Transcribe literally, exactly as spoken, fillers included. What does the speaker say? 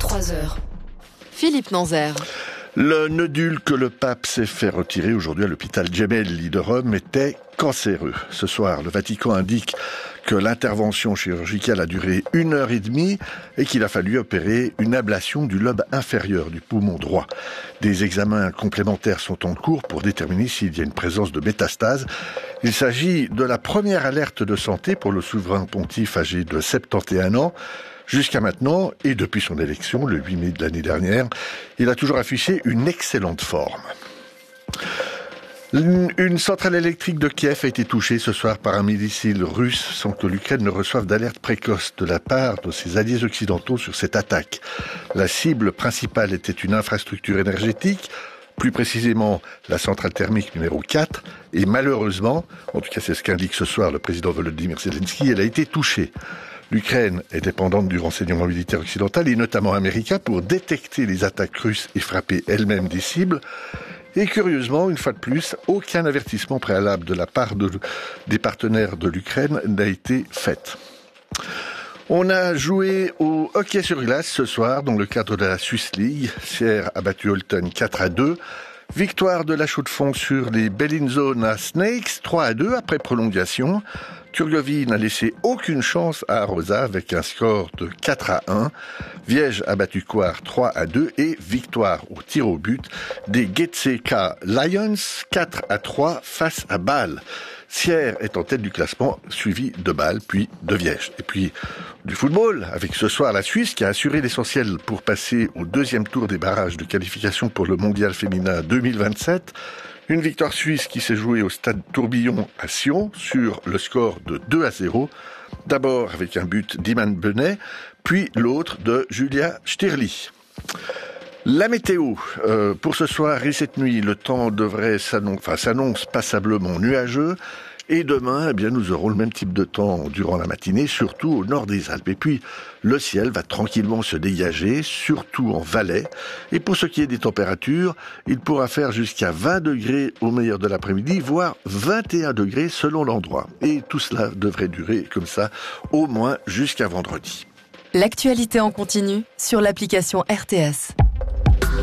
vingt-trois heures. Philippe Nanzer. Le nodule que le pape s'est fait retirer aujourd'hui à l'hôpital Gemelli de Rome était cancéreux. Ce soir, le Vatican indique que l'intervention chirurgicale a duré une heure et demie et qu'il a fallu opérer une ablation du lobe inférieur du poumon droit. Des examens complémentaires sont en cours pour déterminer s'il y a une présence de métastases. Il s'agit de la première alerte de santé pour le souverain pontife âgé de soixante et un ans. Jusqu'à maintenant, et depuis son élection, le huit mai de l'année dernière, il a toujours affiché une excellente forme. Une centrale électrique de Kiev a été touchée ce soir par un missile russe sans que l'Ukraine ne reçoive d'alerte précoce de la part de ses alliés occidentaux sur cette attaque. La cible principale était une infrastructure énergétique, plus précisément la centrale thermique numéro quatre, et malheureusement, en tout cas c'est ce qu'indique ce soir le président Volodymyr Zelensky, elle a été touchée. L'Ukraine est dépendante du renseignement militaire occidental et notamment américain pour détecter les attaques russes et frapper elle-même des cibles. Et curieusement, une fois de plus, aucun avertissement préalable de la part de, des partenaires de l'Ukraine n'a été fait. On a joué au hockey sur glace ce soir dans le cadre de la Swiss League. Sierre a battu Holton quatre à deux. Victoire de la Chaux-de-Fonds sur les Bellinzona Snakes trois à deux après prolongation. Turgovie n'a laissé aucune chance à Arosa avec un score de quatre à un. Viège a battu Coire trois à deux et victoire au tir au but des Getseka Lions quatre à trois face à Bâle. Sierre est en tête du classement, suivi de Bâle, puis de Viège. Et puis du football, avec ce soir la Suisse qui a assuré l'essentiel pour passer au deuxième tour des barrages de qualification pour le Mondial féminin deux mille vingt-sept. Une victoire suisse qui s'est jouée au stade Tourbillon à Sion sur le score de deux à zéro. D'abord avec un but d'Iman Benet, puis l'autre de Julia Stirli. La météo, euh, pour ce soir et cette nuit, le temps devrait s'annonce, enfin, s'annonce passablement nuageux. Et demain, eh bien, nous aurons le même type de temps durant la matinée, surtout au nord des Alpes. Et puis, le ciel va tranquillement se dégager, surtout en Valais. Et pour ce qui est des températures, il pourra faire jusqu'à vingt degrés au meilleur de l'après-midi, voire vingt et un degrés selon l'endroit. Et tout cela devrait durer comme ça, au moins jusqu'à vendredi. L'actualité en continu sur l'application R T S.